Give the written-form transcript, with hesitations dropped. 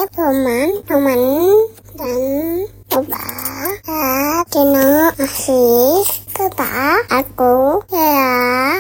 teman dan coba Dino ngasih ke aku ya.